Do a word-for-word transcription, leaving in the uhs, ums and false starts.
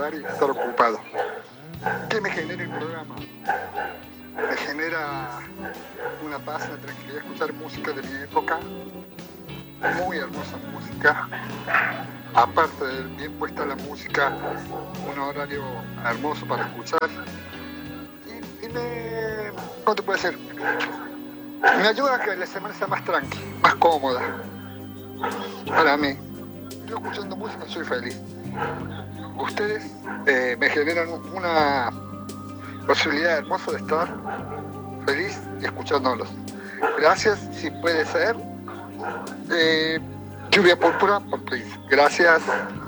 hogar y estar ocupado. ¿Qué me genera el programa? Me genera una paz, una tranquilidad, escuchar música de mi época, muy hermosa música. Aparte de bien puesta la música, un horario hermoso para escuchar. Y, y me... ¿Cómo te puedo decir? Me ayuda a que la semana sea más tranqui, más cómoda. Para mí. Yo escuchando música soy feliz. Ustedes eh, me generan una posibilidad hermosa de estar feliz y escuchándolos. Gracias, si puede ser. Eh, lluvia púrpura por Prince. Gracias.